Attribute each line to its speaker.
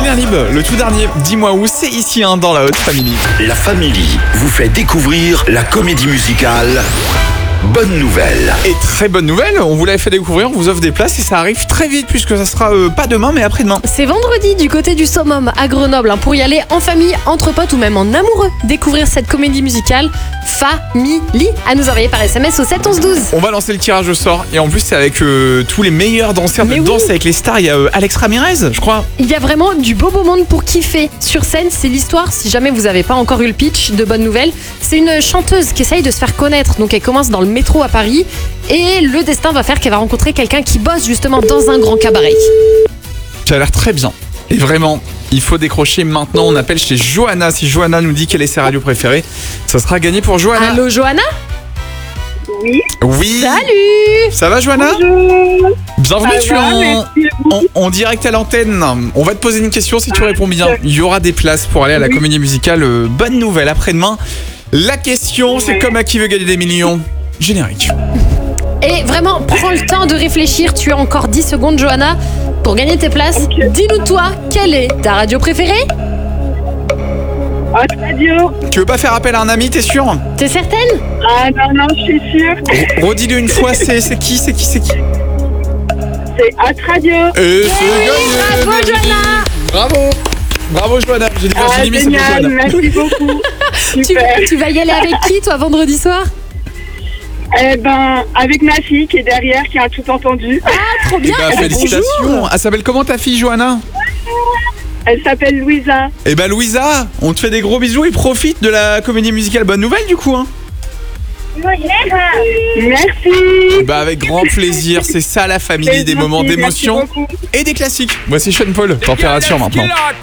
Speaker 1: Damien Lib, le tout dernier. Dis-moi où, c'est ici dans la Haute Family.
Speaker 2: La Family vous fait découvrir la comédie musicale Bonne Nouvelle.
Speaker 1: Et très bonne nouvelle, on vous l'avait fait découvrir, on vous offre des places et ça arrive très vite puisque ça sera pas demain mais après-demain.
Speaker 3: C'est vendredi du côté du Summum à Grenoble pour y aller en famille, entre potes ou même en amoureux. Découvrir cette comédie musicale Family à nous envoyer par SMS au 7 11 12.
Speaker 1: On va lancer le tirage au sort et en plus c'est avec tous les meilleurs danseurs de Danse avec les stars. Il y a Alex Ramirez, je crois.
Speaker 3: Il y a vraiment du beau monde pour kiffer. Sur scène, c'est l'histoire, si jamais vous n'avez pas encore eu le pitch de Bonne Nouvelle, c'est une chanteuse qui essaye de se faire connaître. Donc elle commence dans le métro à Paris et le destin va faire qu'elle va rencontrer quelqu'un qui bosse justement dans un grand cabaret.
Speaker 1: Ça a l'air très bien. Et vraiment, il faut décrocher maintenant. On appelle chez Johanna. Si Johanna nous dit quelle est ses radios préférées, ça sera gagné pour Johanna.
Speaker 3: Allô Johanna ?
Speaker 1: Oui.
Speaker 3: Salut.
Speaker 1: Ça va Johanna ?
Speaker 4: Bonjour.
Speaker 1: Bienvenue,
Speaker 4: Ça
Speaker 1: tu es
Speaker 4: va, merci beaucoup.
Speaker 1: en direct à l'antenne. On va te poser une question si tu réponds bien. Il y aura des places pour aller à la comédie musicale Bonne Nouvelle après-demain. La question, c'est comme à qui veut gagner des millions. Générique.
Speaker 3: Et vraiment, prends le temps de réfléchir. Tu as encore 10 secondes, Johanna, pour gagner tes places.
Speaker 4: Ok.
Speaker 3: Dis-nous, toi, quelle est ta radio préférée ?
Speaker 4: Haute Radio.
Speaker 1: Tu veux pas faire appel à un ami, t'es sûr ?
Speaker 3: T'es certaine ?
Speaker 4: Ah non, je suis sûre.
Speaker 1: Redis-le une fois, c'est qui ?
Speaker 4: C'est Haute Radio.
Speaker 1: Et c'est gagné.
Speaker 3: Bravo, Johanna.
Speaker 1: Bravo Johanna. J'ai dit Virginie, mais c'est pour
Speaker 4: Génial,
Speaker 1: Johanna.
Speaker 4: merci beaucoup. Super.
Speaker 3: Tu vas y aller avec qui, toi, vendredi soir ?
Speaker 4: Eh ben, avec ma fille qui est derrière, qui a tout entendu.
Speaker 3: Trop bien.
Speaker 1: Eh ben, félicitations.
Speaker 3: Bonjour.
Speaker 1: Elle s'appelle comment ta fille Johanna ?
Speaker 4: Elle s'appelle Louisa.
Speaker 1: Eh ben Louisa, on te fait des gros bisous et profite de la comédie musicale Bonne Nouvelle du coup.
Speaker 4: Merci.
Speaker 1: Bah avec grand plaisir, c'est ça la famille,
Speaker 4: C'est
Speaker 1: des moments
Speaker 4: gentil,
Speaker 1: d'émotion
Speaker 4: merci beaucoup.
Speaker 1: et des classiques. Voici Sean Paul, température maintenant.